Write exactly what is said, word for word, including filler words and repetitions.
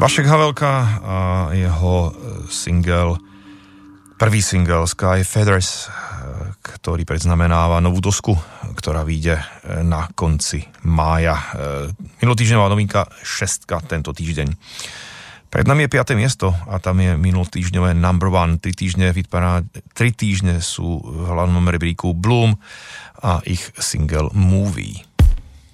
Vašek Havelka a jeho single, prvý single Sky Feathers, ktorý predznamenáva novú dosku, ktorá vyjde na konci mája. Minulotýždňová novinka šestka tento týždeň. Pred nami je piate miesto a tam je minulotýždňové number one. Tri týždne, tri týždne sú v hlavnom rebríku Bloom a ich single Movie.